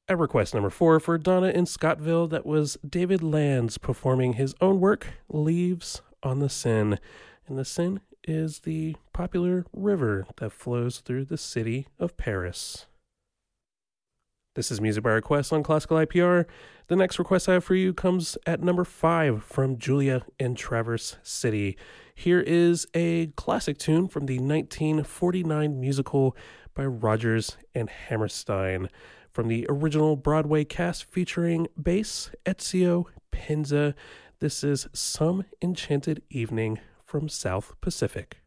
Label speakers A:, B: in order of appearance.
A: At request number 4 for Donna in Scottville, that was David Lands performing his own work, Leaves on the Seine. And the Seine is the popular river that flows through the city of Paris. This is Music by Request on Classical IPR. The next request I have for you comes at number 5 from Julia in Traverse City. Here is a classic tune from the 1949 musical by Rodgers and Hammerstein, from the original Broadway cast featuring bass Ezio Penza. This is Some Enchanted Evening from South Pacific.